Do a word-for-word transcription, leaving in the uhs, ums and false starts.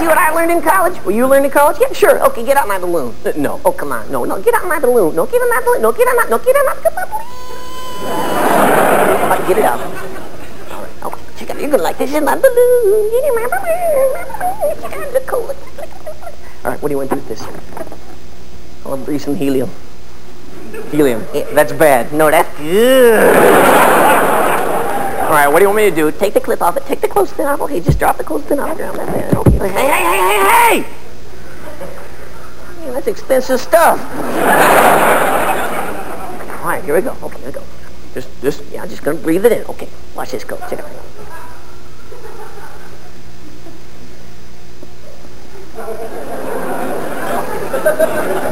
see what I learned in college? Well, you learned in college? Yeah, sure. Okay, get out my balloon. Uh, no. Oh, come on. No, no, get out my balloon. No, get out my balloon. No, get out my, no, get out my, come on, please. Right, get it out. All right. Okay, check out. You're gonna like this. This is my balloon. Get in my balloon. Check out the cool. All right, what do you want to do with this? I'll breathe some helium. Helium. Yeah, that's bad. No, that's good. All right, what do you want me to do? Take the clip off it. Take the clothespin off. Okay, just drop the clothespin on the ground. That's it. Okay. Hey, hey, hey, hey, hey! Yeah, that's expensive stuff. All right, here we go. Okay, here we go. Just, just, yeah, I'm just gonna breathe it in. Okay, watch this go. Check it out.